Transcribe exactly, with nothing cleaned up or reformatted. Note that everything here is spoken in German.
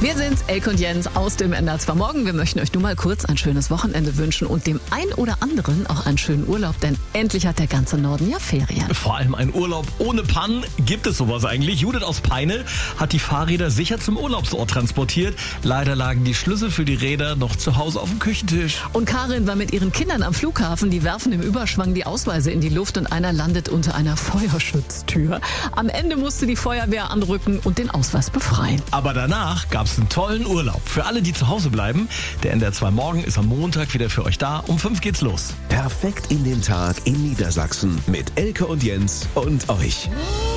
Wir sind's, Elke und Jens aus dem N D R zwei Morgen. Wir möchten euch nur mal kurz ein schönes Wochenende wünschen und dem ein oder anderen auch einen schönen Urlaub, denn endlich hat der ganze Norden ja Ferien. Vor allem ein Urlaub ohne Pannen. Gibt es sowas eigentlich? Judith aus Peine hat die Fahrräder sicher zum Urlaubsort transportiert. Leider lagen die Schlüssel für die Räder noch zu Hause auf dem Küchentisch. Und Karin war mit ihren Kindern am Flughafen. Die werfen im Überschwang die Ausweise in die Luft und einer landet unter einer Feuerschutztür. Am Ende musste die Feuerwehr anrücken und den Ausweis befreien. Aber danach gab es einen tollen Urlaub. Für alle, die zu Hause bleiben, der N D R zwei Morgen ist am Montag wieder für euch da. Um fünf geht's los. Perfekt in den Tag in Niedersachsen mit Elke und Jens und euch.